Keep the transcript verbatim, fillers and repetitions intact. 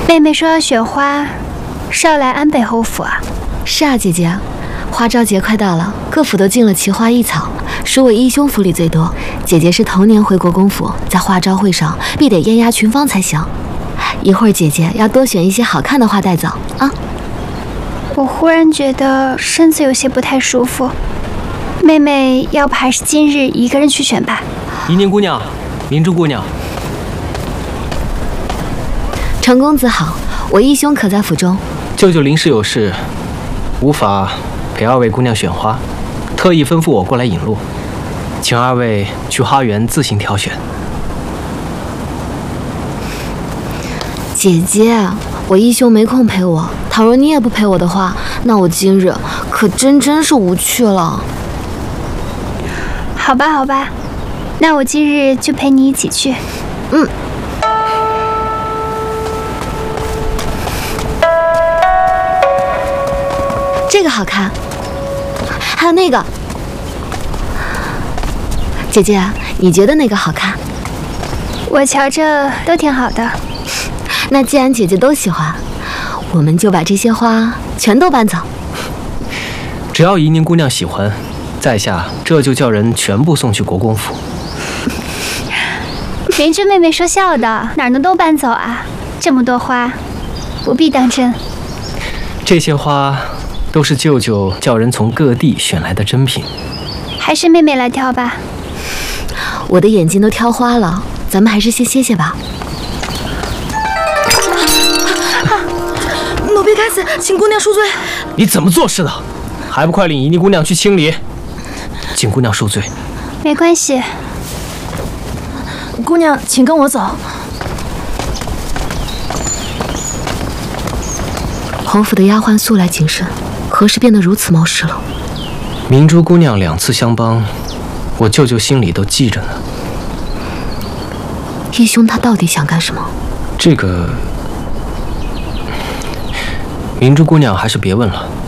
妹妹说要选花，是要来安北侯府啊？ 是啊，姐姐，花朝节快到了，各府都进了奇花异草，属我义兄府里最多。姐姐是头年回国公府，在花朝会上必得艳压群芳才行。一会儿姐姐要多选一些好看的花带走啊。 我忽然觉得身子有些不太舒服，妹妹要不还是今日一个人去选吧。 怡宁姑娘，明珠姑娘， 程公子好，我义兄可在府中？ 舅舅临时有事，无法陪二位姑娘选花，特意吩咐我过来引路，请二位去花园自行挑选。 姐姐，我义兄没空陪我，倘若你也不陪我的话，那我今日可真真是无趣了。 好吧，好吧，那我今日就陪你一起去。 嗯。这个好看，还有那个。姐姐，你觉得哪个好看？ 我瞧着都挺好的。 那既然姐姐都喜欢，我们就把这些花全都搬走。 只要怡宁姑娘喜欢，在下这就叫人全部送去国公府。 明珠妹妹说笑的，哪能都搬走啊？这么多花，不必当真。 这些花都是舅舅叫人从各地选来的珍品， 还是妹妹来挑吧。 我的眼睛都挑花了，咱们还是先歇歇吧。 奴婢该死，请姑娘恕罪。 你怎么做事的？还不快领怡宁姑娘去清理？请姑娘恕罪。 没关系。 姑娘，请跟我走。 侯府的丫鬟素来谨慎，何时变得如此冒失了？ 明珠姑娘两次相帮，我舅舅心里都记着呢。 义兄他到底想干什么？ 这个，明珠姑娘还是别问了。